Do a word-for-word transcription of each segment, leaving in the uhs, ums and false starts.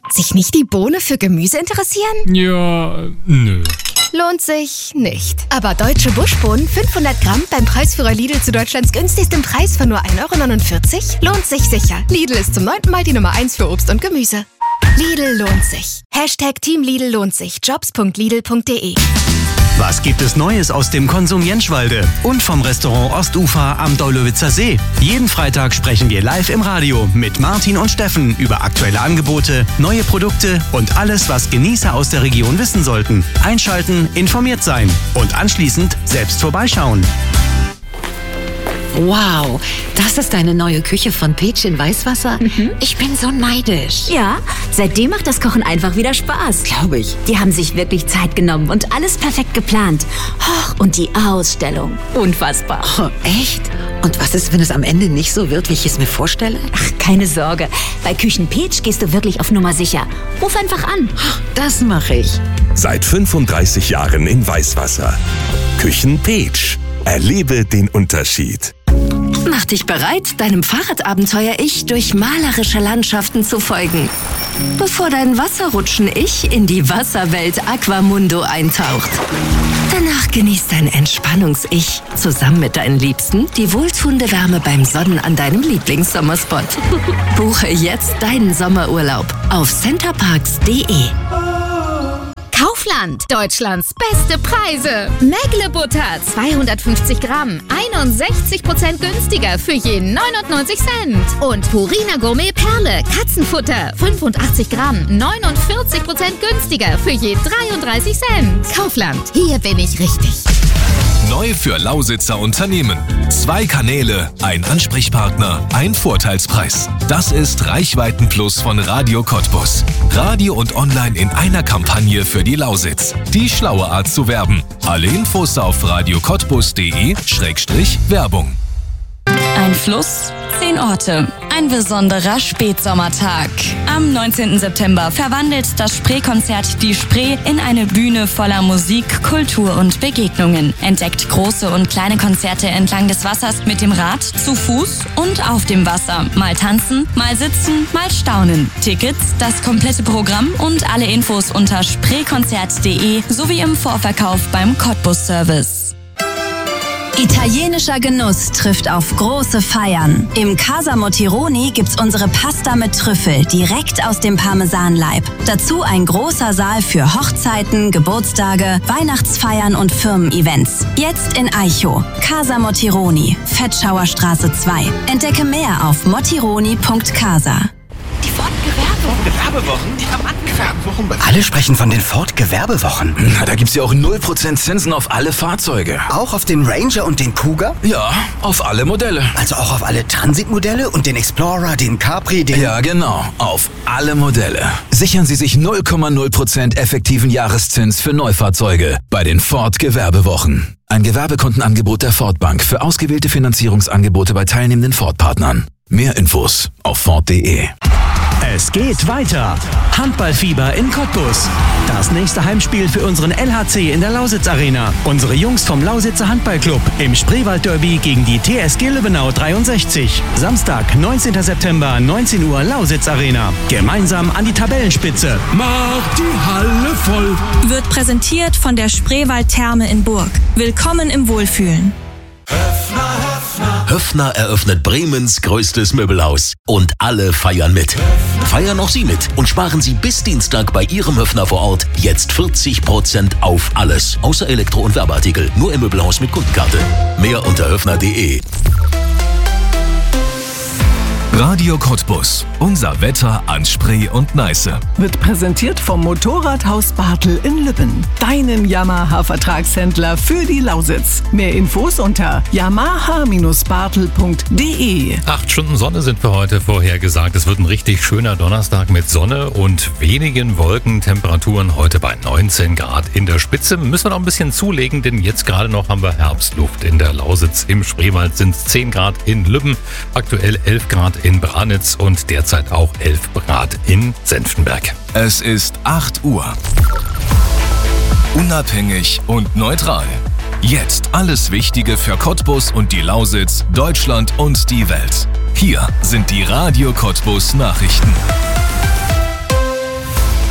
Sich nicht die Bohne für Gemüse interessieren? Ja, nö. Lohnt sich nicht. Aber deutsche Buschbohnen fünfhundert Gramm beim Preisführer Lidl zu Deutschlands günstigstem Preis von nur ein Euro neunundvierzig lohnt sich sicher. Lidl ist zum neunten Mal die Nummer eins für Obst und Gemüse. Lidl lohnt sich. Hashtag Team Lidl lohnt sich. jobs punkt lidl punkt de. Was gibt es Neues aus dem Konsum Jenschwalde und vom Restaurant Ostufer am Daulowitzer See? Jeden Freitag sprechen wir live im Radio mit Martin und Steffen über aktuelle Angebote, neue Produkte und alles, was Genießer aus der Region wissen sollten. Einschalten, informiert sein und anschließend selbst vorbeischauen. Wow, das ist eine neue Küche von Peach in Weißwasser? Mhm. Ich bin so neidisch. Ja, seitdem macht das Kochen einfach wieder Spaß. Glaube ich. Die haben sich wirklich Zeit genommen und alles perfekt geplant. Och, und die Ausstellung. Unfassbar. Oh, echt? Und was ist, wenn es am Ende nicht so wird, wie ich es mir vorstelle? Ach, keine Sorge. Bei Küchen Peach gehst du wirklich auf Nummer sicher. Ruf einfach an. Das mache ich. Seit fünfunddreißig Jahren in Weißwasser. Küchen Peach. Erlebe den Unterschied. Mach dich bereit, deinem Fahrradabenteuer-Ich durch malerische Landschaften zu folgen, bevor dein Wasserrutschen-Ich in die Wasserwelt Aquamundo eintaucht. Danach genießt dein Entspannungs-Ich zusammen mit deinen Liebsten die wohltuende Wärme beim Sonnen an deinem Lieblingssommerspot. Buche jetzt deinen Sommerurlaub auf centerparks punkt de. Kaufland, Deutschlands beste Preise. Mägle-Butter, zweihundertfünfzig Gramm, einundsechzig Prozent günstiger für je neunundneunzig Cent. Und Purina Gourmet Perle, Katzenfutter, fünfundachtzig Gramm, neunundvierzig Prozent günstiger für je dreiunddreißig Cent. Kaufland, hier bin ich richtig. Neu für Lausitzer Unternehmen. Zwei Kanäle, ein Ansprechpartner, ein Vorteilspreis. Das ist Reichweitenplus von Radio Cottbus. Radio und Online in einer Kampagne für die Lausitz. Die schlaue Art zu werben. Alle Infos auf radio cottbus punkt de Schrägstrich Werbung. Ein Fluss, zehn Orte. Ein besonderer Spätsommertag. Am neunzehnten September verwandelt das Spree-Konzert die Spree in eine Bühne voller Musik, Kultur und Begegnungen. Entdeckt große und kleine Konzerte entlang des Wassers mit dem Rad, zu Fuß und auf dem Wasser. Mal tanzen, mal sitzen, mal staunen. Tickets, das komplette Programm und alle Infos unter spreekonzert punkt de sowie im Vorverkauf beim Cottbus Service. Italienischer Genuss trifft auf große Feiern. Im Casa Motironi gibt's unsere Pasta mit Trüffel direkt aus dem Parmesanleib. Dazu ein großer Saal für Hochzeiten, Geburtstage, Weihnachtsfeiern und Firmen-Events. Jetzt in Eichow. Casa Motironi, Fettschauerstraße zwei. Entdecke mehr auf motironi punkt casa. Die Ford-Gewerbewochen? Die haben Gewerbewochen. Alle sprechen von den Ford-Gewerbewochen. Na, da gibt's ja auch null Prozent Zinsen auf alle Fahrzeuge. Auch auf den Ranger und den Kuga? Ja, auf alle Modelle. Also auch auf alle Transit-Modelle und den Explorer, den Capri, den... Ja, genau. Auf alle Modelle. Sichern Sie sich null Komma null Prozent effektiven Jahreszins für Neufahrzeuge bei den Ford-Gewerbewochen. Ein Gewerbekontenangebot der Ford Bank für ausgewählte Finanzierungsangebote bei teilnehmenden Ford-Partnern. Mehr Infos auf ford punkt de. Es geht weiter. Handballfieber in Cottbus. Das nächste Heimspiel für unseren L H C in der Lausitz Arena. Unsere Jungs vom Lausitzer Handballclub im Spreewald-Derby gegen die T S G Lübbenau dreiundsechzig. Samstag, neunzehnten September, neunzehn Uhr, Lausitz Arena. Gemeinsam an die Tabellenspitze. Macht die Halle voll. Wird präsentiert von der Spreewald-Therme in Burg. Willkommen im Wohlfühlen. Höffner, Höffner. Höffner eröffnet Bremens größtes Möbelhaus. Und alle feiern mit. Feiern auch Sie mit und sparen Sie bis Dienstag bei Ihrem Höffner vor Ort jetzt vierzig Prozent auf alles. Außer Elektro- und Werbeartikel. Nur im Möbelhaus mit Kundenkarte. Mehr unter höffner punkt de. Radio Cottbus. Unser Wetter an Spree und Neiße. Wird präsentiert vom Motorradhaus Bartel in Lübben. Deinem Yamaha-Vertragshändler für die Lausitz. Mehr Infos unter yamaha Bindestrich bartel punkt de. Acht Stunden Sonne sind für heute vorhergesagt. Es wird ein richtig schöner Donnerstag mit Sonne und wenigen Wolken. Temperaturen heute bei neunzehn Grad in der Spitze. Müssen wir noch ein bisschen zulegen, denn jetzt gerade noch haben wir Herbstluft in der Lausitz. Im Spreewald sind es zehn Grad in Lübben, aktuell elf Grad in Branitz und derzeit auch elf Grad in Senftenberg. Es ist acht Uhr. Unabhängig und neutral. Jetzt alles Wichtige für Cottbus und die Lausitz, Deutschland und die Welt. Hier sind die Radio Cottbus Nachrichten.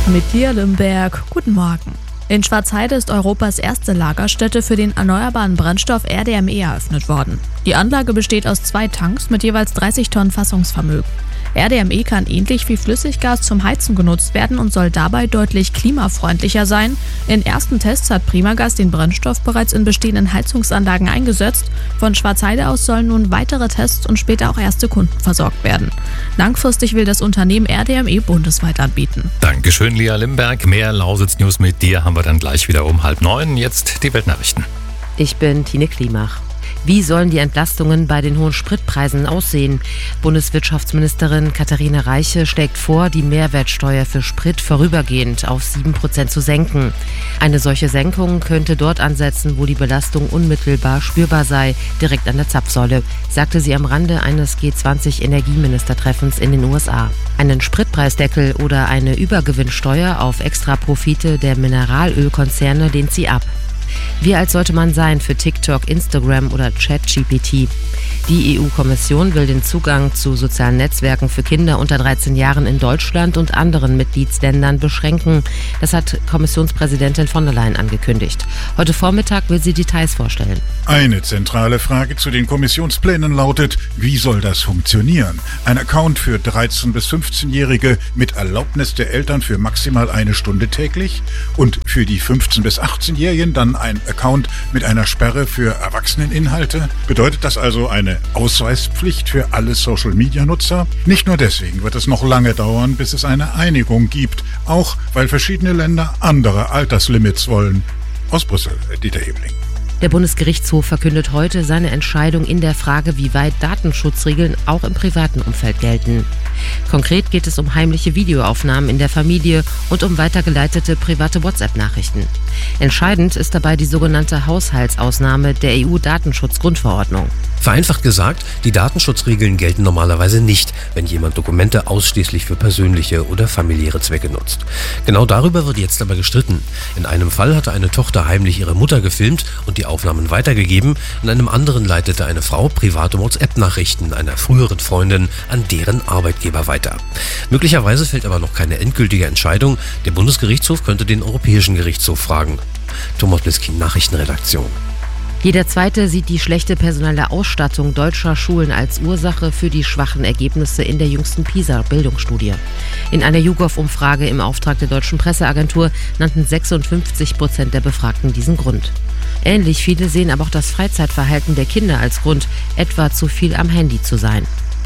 mit Lia Limberg. Guten Morgen. In Schwarzheide ist Europas erste Lagerstätte für den erneuerbaren Brennstoff R D M E eröffnet worden. Die Anlage besteht aus zwei Tanks mit jeweils dreißig Tonnen Fassungsvermögen. R D M E kann ähnlich wie Flüssiggas zum Heizen genutzt werden und soll dabei deutlich klimafreundlicher sein. In ersten Tests hat Primagas den Brennstoff bereits in bestehenden Heizungsanlagen eingesetzt. Von Schwarzheide aus sollen nun weitere Tests und später auch erste Kunden versorgt werden. Langfristig will das Unternehmen R D M E bundesweit anbieten. Dankeschön, Lia Limberg. Mehr Lausitz-News mit dir haben wir dann gleich wieder um halb neun. Jetzt die Weltnachrichten. Ich bin Tine Klimach. Wie sollen die Entlastungen bei den hohen Spritpreisen aussehen? Bundeswirtschaftsministerin Katharina Reiche schlägt vor, die Mehrwertsteuer für Sprit vorübergehend auf sieben Prozent zu senken. Eine solche Senkung könnte dort ansetzen, wo die Belastung unmittelbar spürbar sei, direkt an der Zapfsäule, sagte sie am Rande eines G zwanzig Energieministertreffens in den U S A. Einen Spritpreisdeckel oder eine Übergewinnsteuer auf Extraprofite der Mineralölkonzerne lehnt sie ab. Wie alt sollte man sein für TikTok, Instagram oder ChatGPT? Die E U-Kommission will den Zugang zu sozialen Netzwerken für Kinder unter dreizehn Jahren in Deutschland und anderen Mitgliedsländern beschränken. Das hat Kommissionspräsidentin von der Leyen angekündigt. Heute Vormittag will sie Details vorstellen. Eine zentrale Frage zu den Kommissionsplänen lautet, wie soll das funktionieren? Ein Account für dreizehn- bis fünfzehnjährige mit Erlaubnis der Eltern für maximal eine Stunde täglich und für die fünfzehn- bis achtzehnjährigen dann ein Account mit einer Sperre für Erwachseneninhalte? Bedeutet das also eine Ausweispflicht für alle Social-Media-Nutzer? Nicht nur deswegen wird es noch lange dauern, bis es eine Einigung gibt, auch weil verschiedene Länder andere Alterslimits wollen. Aus Brüssel, Dieter Ebling. Der Bundesgerichtshof verkündet heute seine Entscheidung in der Frage, wie weit Datenschutzregeln auch im privaten Umfeld gelten. Konkret geht es um heimliche Videoaufnahmen in der Familie und um weitergeleitete private WhatsApp-Nachrichten. Entscheidend ist dabei die sogenannte Haushaltsausnahme der E U-Datenschutzgrundverordnung. Vereinfacht gesagt, die Datenschutzregeln gelten normalerweise nicht, wenn jemand Dokumente ausschließlich für persönliche oder familiäre Zwecke nutzt. Genau darüber wird jetzt aber gestritten. In einem Fall hatte eine Tochter heimlich ihre Mutter gefilmt und die Aufnahmen weitergegeben, in einem anderen leitete eine Frau private WhatsApp-Nachrichten einer früheren Freundin an deren Arbeitgeber weiter. Möglicherweise fällt aber noch keine endgültige Entscheidung. Der Bundesgerichtshof könnte den Europäischen Gerichtshof fragen. Thomas Bliskin, Nachrichtenredaktion. Jeder Zweite sieht die schlechte personelle Ausstattung deutscher Schulen als Ursache für die schwachen Ergebnisse in der jüngsten PISA-Bildungsstudie. In einer YouGov-Umfrage im Auftrag der Deutschen Presseagentur nannten sechsundfünfzig Prozent der Befragten diesen Grund. Ähnlich viele sehen aber auch das Freizeitverhalten der Kinder als Grund, etwa zu viel am Handy zu sein.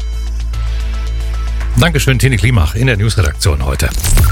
Dankeschön, Tine Klimach in der Newsredaktion heute.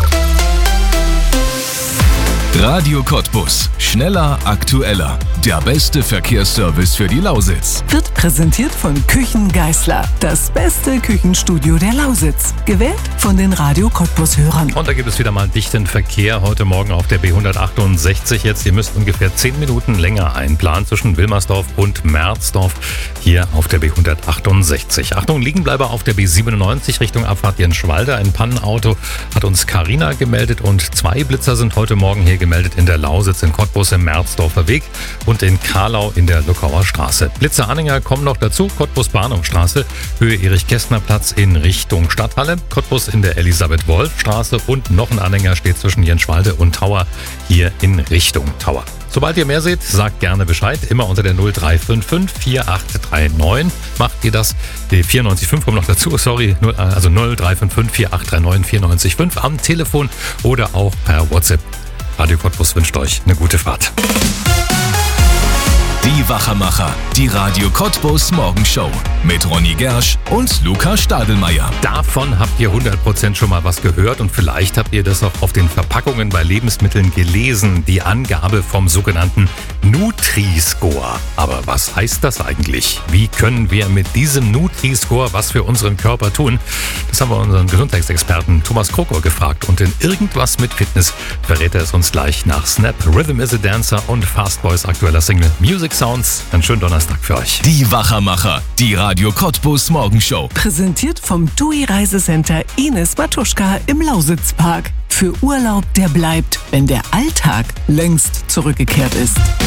Radio Cottbus. Schneller, aktueller. Der beste Verkehrsservice für die Lausitz. Wird präsentiert von Küchen Geisler. Das beste Küchenstudio der Lausitz. Gewählt von den Radio Cottbus-Hörern. Und da gibt es wieder mal dichten Verkehr heute Morgen auf der B hundertachtundsechzig. Jetzt, ihr müsst ungefähr zehn Minuten länger einplanen zwischen Wilmersdorf und Merzdorf hier auf der B hundertachtundsechzig. Achtung, Liegenbleiber auf der B siebenundneunzig Richtung Abfahrt Jenschwalde. Ein Pannenauto hat uns Carina gemeldet und zwei Blitzer sind heute Morgen hier gemeldet in der Lausitz, in Cottbus im Merzdorfer Weg und in Karlau in der Luckauer Straße. Blitzeranhänger kommen noch dazu, Cottbus Bahnhofstraße, Höhe Erich-Kästner-Platz in Richtung Stadthalle, Cottbus in der Elisabeth-Wolf-Straße und noch ein Anhänger steht zwischen Jenschwalde und Tauer hier in Richtung Tauer. Sobald ihr mehr seht, sagt gerne Bescheid. Immer unter der null drei fünf fünf vier acht drei neun macht ihr das. Die vierundneunzig fünf kommt noch dazu, sorry, also null drei fünf fünf vier acht drei neun vierundneunzig fünf am Telefon oder auch per WhatsApp. Radio Cottbus wünscht euch eine gute Fahrt. Die Wachermacher, die Radio Cottbus Morgenshow mit Ronny Gersch und Luca Stadelmeier. Davon habt ihr hundert Prozent schon mal was gehört und vielleicht habt ihr das auch auf den Verpackungen bei Lebensmitteln gelesen. Die Angabe vom sogenannten Nutri-Score. Aber was heißt das eigentlich? Wie können wir mit diesem Nutri-Score was für unseren Körper tun? Das haben wir unseren Gesundheitsexperten Thomas Krokor gefragt und in Irgendwas mit Fitness verrät er es uns gleich nach Snap, Rhythm is a Dancer und Fast Boys aktueller Single Music Sounds. Einen schönen Donnerstag für euch. Die Wachermacher, die Radio Cottbus Morgenshow. Präsentiert vom T U I Reisecenter Ines Matuschka im Lausitzpark. Für Urlaub, der bleibt, wenn der Alltag längst zurückgekehrt ist.